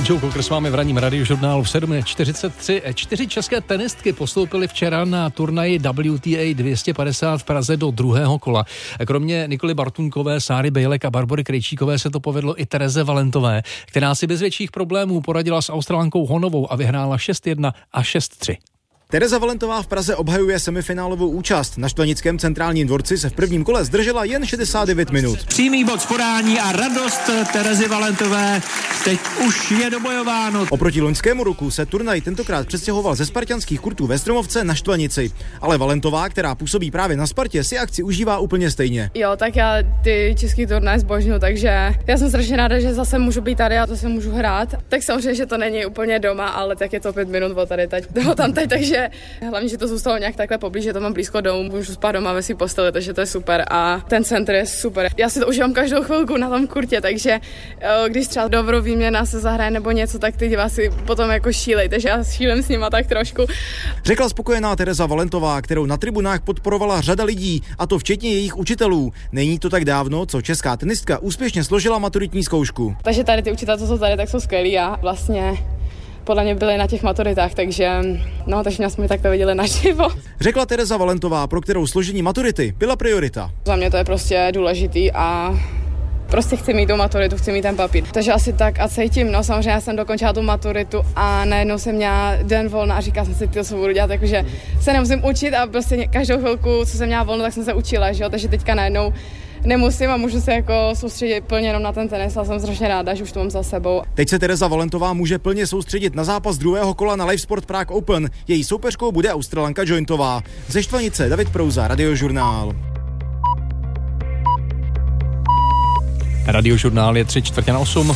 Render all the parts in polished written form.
Joe Cocker s vámi v ranním radiožurnálu v 7:43. 4 české tenistky postoupily včera na turnaji WTA 250 v Praze do druhého kola. Kromě Nikoly Bartunkové, Sáry Bejlek a Barbory Krejčíkové se to povedlo i Tereze Valentové, která si bez větších problémů poradila s Australankou Honovou a vyhrála 6-1 a 6-3. Tereza Valentová v Praze obhajuje semifinálovou účast. Na Štvanickém centrálním dvorci se v prvním kole zdržela jen 69 minut. Přímý bod z podání a radost Terezy Valentové. Teď už je dobojováno. Oproti loňskému roku se turnaj tentokrát přestěhoval ze spartanských kurtů ve Stromovce na Štvanici. Ale Valentová, která působí právě na Spartě, si akci užívá úplně stejně. Jo, tak já ty český turnaj zbožňuji, takže já jsem strašně ráda, že zase můžu být tady a to se můžu hrát. Tak samozřejmě, že to není úplně doma, ale tak je to 5 minut od tady teď, takže hlavně, že to zůstalo nějak takhle poblíž, že to mám blízko domů, můžu spát doma ve svý posteli, takže to je super a ten centr je super. Já si to užívám každou chvilku na tom kurtě, takže když třeba dobrou výměna se zahraje nebo něco, tak ty diváci potom jako šílej, takže já šílem s nima tak trošku. Řekla spokojená Tereza Valentová, kterou na tribunách podporovala řada lidí, a to včetně jejich učitelů. Není to tak dávno, co česká tenistka úspěšně složila maturitní zkoušku. Takže tady ty učitelé, co jsou tady, tak jsou skvělí a vlastně podle mě byli na těch maturitách, takže mě jsme takto viděli naživo. Řekla Tereza Valentová, pro kterou složení maturity byla priorita. Za mě to je prostě důležitý a prostě chci mít tu maturitu, chci mít ten papír. Takže asi tak a cítím, samozřejmě já jsem dokončila tu maturitu a najednou jsem měla den volna a říkala jsem si, co budu dělat, takže se nemusím učit a prostě každou chvilku, co jsem měla volno, tak jsem se učila, že jo? Takže teďka najednou nemusím a můžu se jako soustředit plně jenom na ten tenis a jsem strašně ráda, že už to mám za sebou. Teď se Tereza Valentová může plně soustředit na zápas druhého kola na Live Sport Prague Open. Její soupeřkou bude Australanka Jointová. Ze Štvanice David Prouza, Radiožurnál. Radiožurnál je 7:45.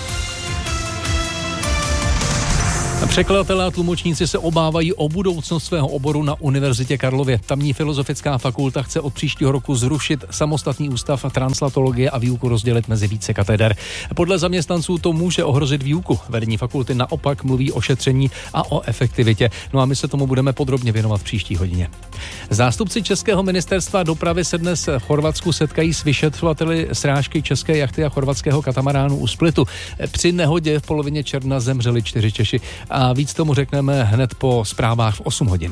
Překladatelé a tlumočníci se obávají o budoucnost svého oboru na Univerzitě Karlově. Tamní filozofická fakulta chce od příštího roku zrušit samostatný ústav translatologie a výuku rozdělit mezi více kateder. Podle zaměstnanců to může ohrozit výuku. Vedení fakulty naopak mluví o šetření a o efektivitě. No a my se tomu budeme podrobně věnovat v příští hodině. Zástupci Českého ministerstva dopravy se dnes v Chorvatsku setkají s vyšetřovateli srážky české jachty a chorvatského katamaránu u Splitu. Při nehodě v polovině června zemřeli 4 Češi. A víc tomu řekneme hned po zprávách v 8 hodin.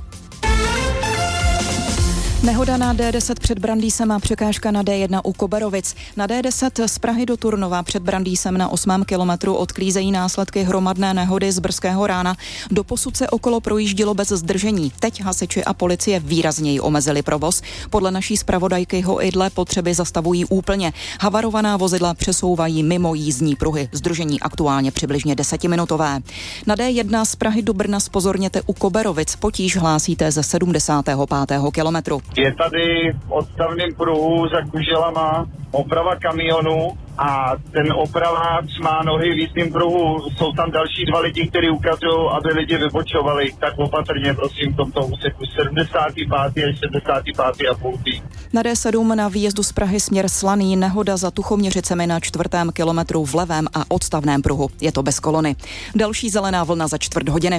Nehoda na D10 před Brandýsem a překážka na D1 u Koberovic. Na D10 z Prahy do Turnova před Brandýsem na 8. kilometru odklízejí následky hromadné nehody z brzkého rána. Doposud se okolo projíždělo bez zdržení. Teď hasiči a policie výrazněji omezili provoz. Podle naší zpravodajky ho i dle potřeby zastavují úplně. Havarovaná vozidla přesouvají mimo jízdní pruhy. Zdržení aktuálně přibližně 10minutové. Na D1 z Prahy do Brna zpozorněte u Koberovic. Potíž hlásíte ze 75. kilometru. Je tady v odstavném pruhu za Kuželama oprava kamionu a ten opraváč má nohy v jistém pruhu. Jsou tam další 2 lidi, kteří ukazují, aby lidi vybočovali. Tak opatrně, prosím, v tomto úseku 75. až 75. a půltý. Na D7 na výjezdu z Prahy směr Slaný nehoda za Tuchoměřicemi na 4. kilometru v levém a odstavném pruhu. Je to bez kolony. Další zelená vlna za 1/4 hodiny.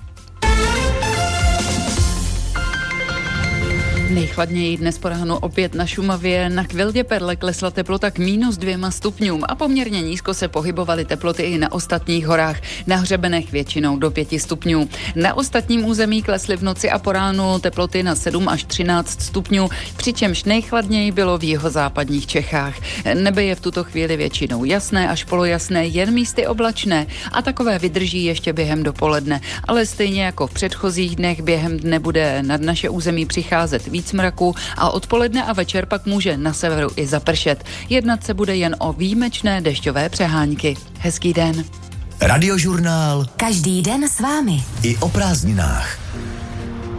Nejchladněji dnes po ránu opět na Šumavě. Na Kvildě Perle klesla teplota k -2 stupňům a poměrně nízko se pohybovaly teploty i na ostatních horách. Na hřebenech většinou do 5 stupňů. Na ostatním území klesly v noci a po ránu teploty na 7 až 13 stupňů, přičemž nejchladněji bylo v jihozápadních Čechách. Nebe je v tuto chvíli většinou jasné až polojasné, jen místy oblačné a takové vydrží ještě během dopoledne. Ale stejně jako v předchozích dnech během dne bude nad naše území přicházet víc mraku a odpoledne a večer pak může na severu i zapršet. Jednat se bude jen o výjimečné dešťové přehánky. Hezký den. Radiožurnál. Každý den s vámi. I o prázdninách.